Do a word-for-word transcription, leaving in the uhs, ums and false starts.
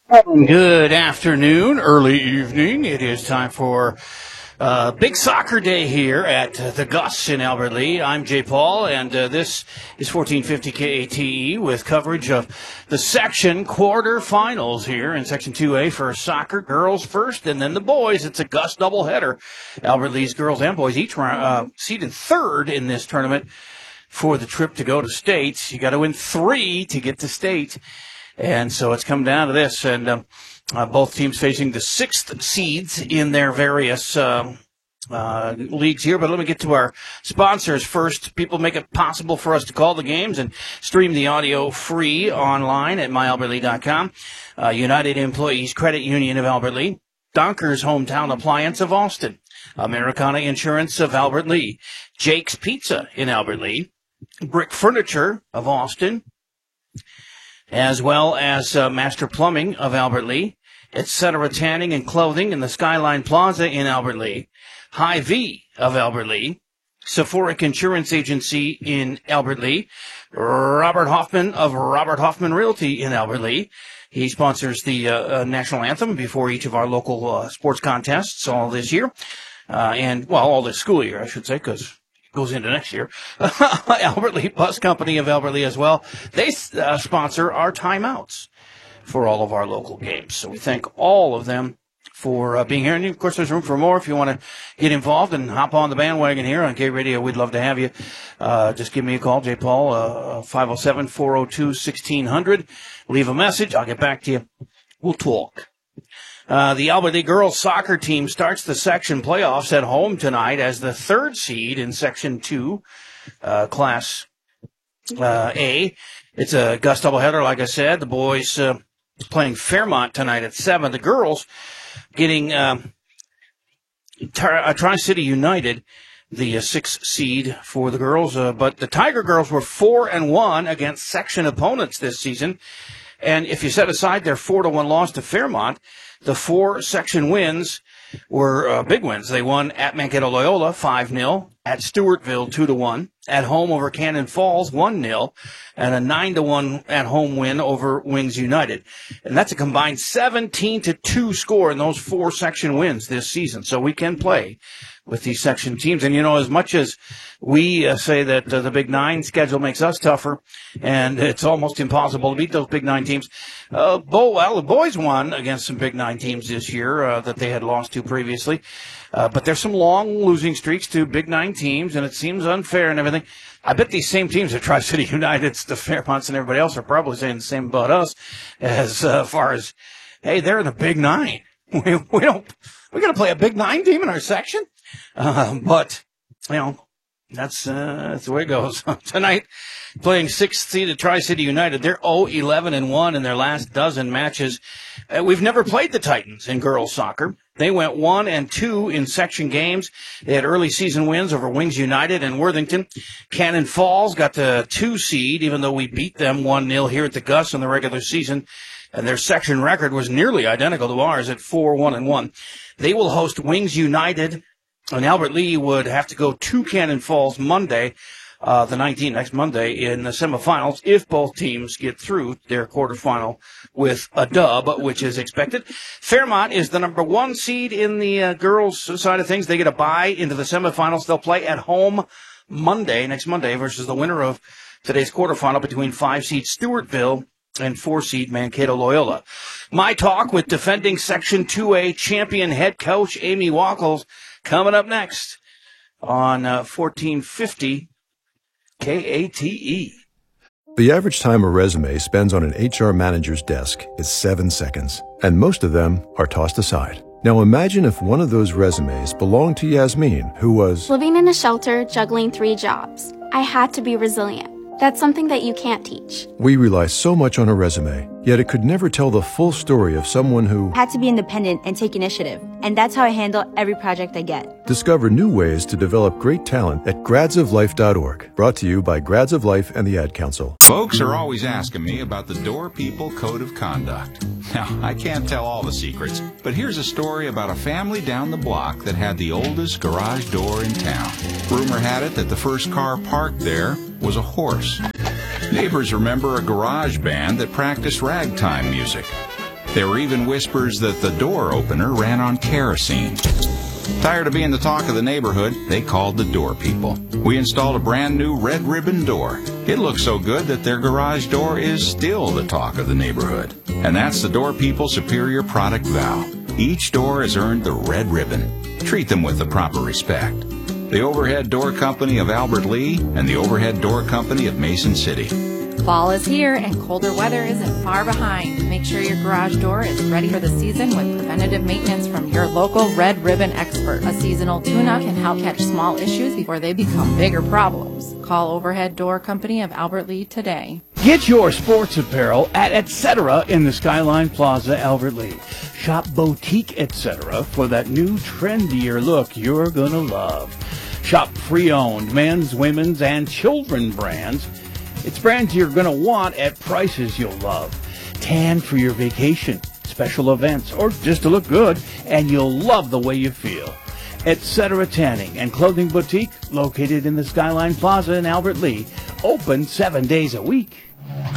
Good afternoon, early evening. It is time for uh, Big Soccer Day here at uh, the Gus in Albert Lea. I'm Jay Paul, and uh, this is fourteen fifty K A T E with coverage of the section quarterfinals here in Section two A for soccer. Girls first, and then the boys. It's a Gus doubleheader. Albert Lea's girls and boys each uh, seeded third in this tournament for the trip to go to state. You got to win three to get to state. And so it's come down to this, and um, uh, both teams facing the sixth seeds in their various um, uh, leagues here. But let me get to our sponsors first. People make it possible for us to call the games and stream the audio free online at my albert lea dot com. Uh, United Employees Credit Union of Albert Lea, Donker's Hometown Appliance of Austin, Americana Insurance of Albert Lea, Jake's Pizza in Albert Lea, Brick Furniture of Austin, as well as uh, Master Plumbing of Albert Lea, et cetera Tanning and Clothing in the Skyline Plaza in Albert Lea, Hy-Vee of Albert Lea, Sephoric Insurance Agency in Albert Lea, Robert Hoffman of Robert Hoffman Realty in Albert Lea. He sponsors the uh, uh, national anthem before each of our local uh, sports contests all this year, uh, and, well, all this school year, I should say, because goes into next year. Albert Lea Bus Company of Albert Lea as well. They uh, sponsor our timeouts for all of our local games. So we thank all of them for uh, being here. And, of course, there's room for more if you want to get involved and hop on the bandwagon here on K Radio. We'd love to have you. Uh, just give me a call, J. Paul, uh, five oh seven, four oh two, sixteen hundred. Leave a message. I'll get back to you. We'll talk. Uh, the Albert Lea girls soccer team starts the section playoffs at home tonight as the third seed in Section two, uh, Class uh, A. It's a Gus doubleheader, like I said. The boys uh, playing Fairmont tonight at seven. The girls getting um, Tri- uh, Tri-City United, the uh, sixth seed for the girls. Uh, but the Tiger girls were four and one against section opponents this season. And if you set aside their four to one loss to Fairmont, the four section wins were uh, big wins. They won at Mankato Loyola five nil, at Stewartville two to one, at home over Cannon Falls one nil, and a nine to one at home win over Wings United. And that's a combined seventeen to two score in those four section wins this season. So we can play with these section teams. And, you know, as much as we uh, say that uh, the Big Nine schedule makes us tougher and it's almost impossible to beat those Big Nine teams, uh, Bo, well, the boys won against some Big Nine teams this year uh, that they had lost to previously. Uh, but there's some long losing streaks to Big Nine teams, and it seems unfair and everything. I bet these same teams, the Tri-City Uniteds, the Fairmonts, and everybody else are probably saying the same about us as uh, far as, hey, they're in the Big Nine. We, we don't, we got to play a Big Nine team in our section? Uh, but, you know, that's, uh, that's the way it goes. Tonight, playing sixth seeded Tri-City United, they're oh eleven and one in their last dozen matches. Uh, we've never played the Titans in girls soccer. They went one and two in section games. They had early season wins over Wings United and Worthington. Cannon Falls got the two seed, even though we beat them one nil here at the Gus in the regular season. And their section record was nearly identical to ours at four one and one. They will host Wings United, and Albert Lea would have to go to Cannon Falls Monday, uh, the nineteenth, next Monday, in the semifinals if both teams get through their quarterfinal with a dub, which is expected. Fairmont is the number one seed in the uh, girls' side of things. They get a bye into the semifinals. They'll play at home Monday, next Monday, versus the winner of today's quarterfinal between five seed Stewartville and four seed Mankato Loyola. My talk with defending Section two A champion head coach Amy Wackles coming up next on uh, fourteen fifty K A T E. The average time a resume spends on an H R manager's desk is seven seconds, and most of them are tossed aside. Now imagine if one of those resumes belonged to Yasmin, who was living in a shelter, juggling three jobs. I had to be resilient. That's something that you can't teach. We rely so much on a resume, yet it could never tell the full story of someone who had to be independent and take initiative. And that's how I handle every project I get. Discover new ways to develop great talent at grads of life dot org. Brought to you by Grads of Life and the Ad Council. Folks are always asking me about the Door People Code of Conduct. Now, I can't tell all the secrets, but here's a story about a family down the block that had the oldest garage door in town. Rumor had it that the first car parked there was a horse. Neighbors remember a garage band that practiced ragtime music. There were even whispers that the door opener ran on kerosene. Tired of being the talk of the neighborhood, they called the door people. We installed a brand new red ribbon door. It looks so good that their garage door is still the talk of the neighborhood. And that's the Door People Superior Product Vow. Each door has earned the red ribbon. Treat them with the proper respect. The Overhead Door Company of Albert Lea and the Overhead Door Company of Mason City. Fall is here and colder weather isn't far behind. Make sure your garage door is ready for the season with preventative maintenance from your local Red Ribbon expert. A seasonal tune-up can help catch small issues before they become bigger problems. Call Overhead Door Company of Albert Lea today. Get your sports apparel at et cetera in the Skyline Plaza, Albert Lea. Shop Boutique et cetera for that new trendier look you're gonna love. Shop pre-owned men's, women's, and children brands. It's brands you're going to want at prices you'll love. Tan for your vacation, special events, or just to look good, and you'll love the way you feel. Et cetera Tanning and Clothing Boutique, located in the Skyline Plaza in Albert Lea, open seven days a week.